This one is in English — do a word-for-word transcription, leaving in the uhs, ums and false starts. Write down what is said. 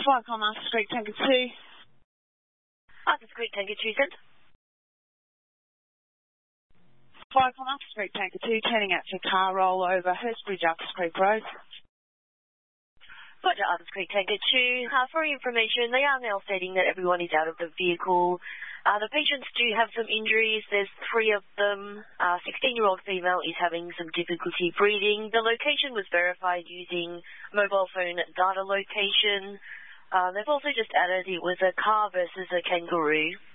Viacom Arthurs Creek Tanker two. Arthurs Creek Tanker two, sent. Viacom Arthurs Creek Tanker two, turning out for car rollover, Hurstbridge, Arthurs Creek Road. Roger, Arthurs Creek Tanker two. Uh, for your information, they are now stating that everyone is out of the vehicle. Uh, the patients do have some injuries. There's three of them. Uh, sixteen-year-old female is having some difficulty breathing. The location was verified using mobile phone data location. Uh, they've also just added it was a car versus a kangaroo.